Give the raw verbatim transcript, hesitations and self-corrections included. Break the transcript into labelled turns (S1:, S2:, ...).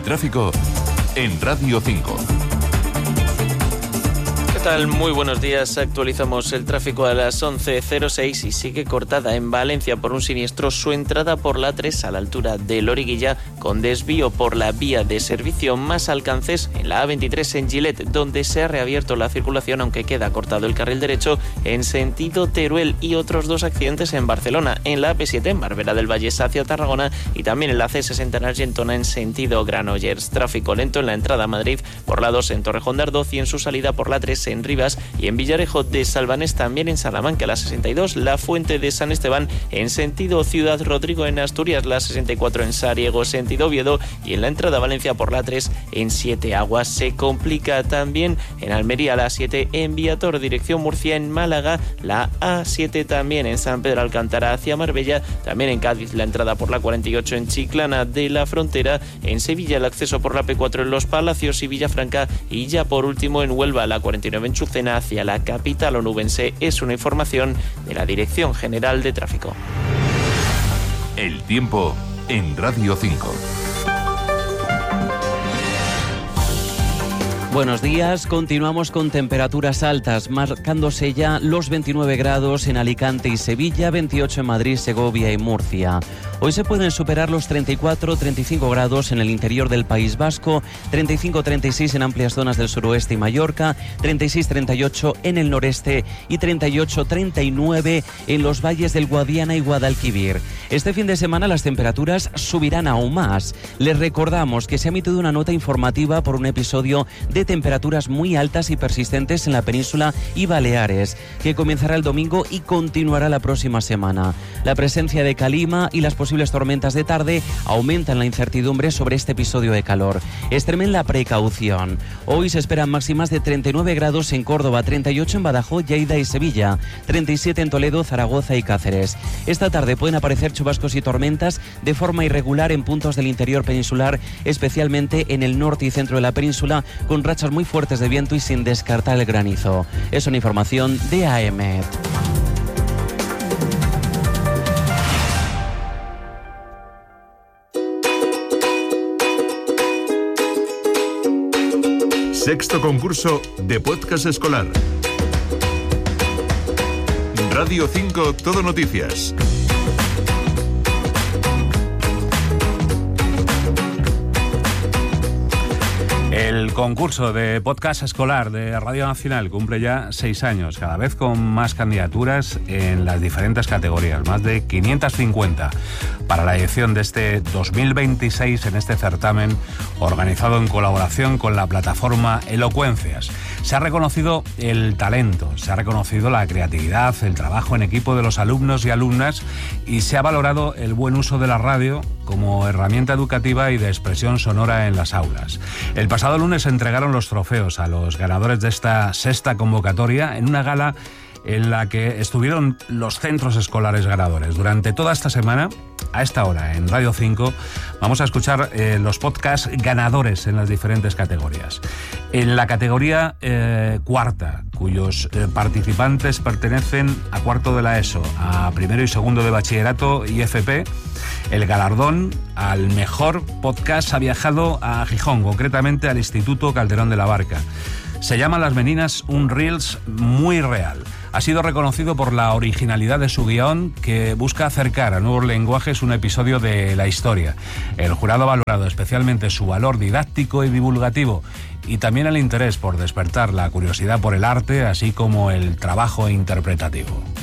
S1: tráfico en Radio cinco.
S2: ¿Qué tal? Muy buenos días. Actualizamos el tráfico a las once cero seis y sigue cortada en Valencia por un siniestro su entrada por la tres a la altura de Loriguilla, con desvío por la vía de servicio, más alcances en la A veintitrés en Gilet, donde se ha reabierto la circulación, aunque queda cortado el carril derecho en sentido Teruel, y otros dos accidentes en Barcelona, en la A P siete en Barberá del Valle hacia Tarragona y también en la C sesenta en Argentona en sentido Granollers. Tráfico lento en la entrada a Madrid por la dos en Torrejón de Ardoz y en su salida por la tres en Rivas, y en Villarejo de Salvanés también en Salamanca la sesenta y dos, la Fuente de San Esteban en sentido Ciudad Rodrigo en Asturias, la sesenta y cuatro en Sariego sentido Oviedo, y en la entrada a Valencia por la tres en Siete Aguas. Se complica también en Almería la siete en Viator dirección Murcia, en Málaga la A siete también en San Pedro Alcántara hacia Marbella, también en Cádiz la entrada por la cuarenta y ocho en Chiclana de la Frontera, en Sevilla el acceso por la P cuatro en Los Palacios y Villafranca, y ya por último en Huelva la cuarenta y nueve en Chucena hacia la capital onubense. Es una información de la Dirección General de Tráfico.
S1: El tiempo en Radio cinco.
S3: Buenos días, continuamos con temperaturas altas, marcándose ya los veintinueve grados en Alicante y Sevilla, veintiocho en Madrid, Segovia y Murcia. Hoy se pueden superar los treinta y cuatro treinta y cinco grados en el interior del País Vasco, treinta y cinco treinta y seis en amplias zonas del suroeste y Mallorca, treinta y seis treinta y ocho en el noreste y treinta y ocho treinta y nueve en los valles del Guadiana y Guadalquivir. Este fin de semana las temperaturas subirán aún más. Les recordamos que se ha emitido una nota informativa por un episodio de temperaturas muy altas y persistentes en la península y Baleares, que comenzará el domingo y continuará la próxima semana. La presencia de calima y las posibles tormentas de tarde aumentan la incertidumbre sobre este episodio de calor. Extremen la precaución. Hoy se esperan máximas de treinta y nueve grados en Córdoba, treinta y ocho en Badajoz, Lleida y Sevilla, treinta y siete en Toledo, Zaragoza y Cáceres. Esta tarde pueden aparecer chubascos y tormentas de forma irregular en puntos del interior peninsular, especialmente en el norte y centro de la península, con rachas muy fuertes de viento y sin descartar el granizo. Es una información de A E M E T.
S1: Sexto concurso de podcast escolar. Radio cinco Todo Noticias.
S4: El concurso de podcast escolar de Radio Nacional cumple ya seis años, cada vez con más candidaturas en las diferentes categorías, más de quinientas cincuenta para la edición de este dos mil veintiséis en este certamen organizado en colaboración con la plataforma Elocuencias. Se ha reconocido el talento, se ha reconocido la creatividad, el trabajo en equipo de los alumnos y alumnas, y se ha valorado el buen uso de la radio como herramienta educativa y de expresión sonora en las aulas. El pasado lunes se entregaron los trofeos a los ganadores de esta sexta convocatoria en una gala en la que estuvieron los centros escolares ganadores. Durante toda esta semana, a esta hora, en Radio cinco, vamos a escuchar eh, los podcasts ganadores en las diferentes categorías. En la categoría eh, cuarta, cuyos eh, participantes pertenecen a cuarto de la ESO, a primero y segundo de bachillerato y F P, el galardón al mejor podcast ha viajado a Gijón, concretamente al Instituto Calderón de la Barca. Se llama Las Meninas, un Reels muy real. Ha sido reconocido por la originalidad de su guión, que busca acercar a nuevos lenguajes un episodio de la historia. El jurado ha valorado especialmente su valor didáctico y divulgativo, y también el interés por despertar la curiosidad por el arte, así como el trabajo interpretativo.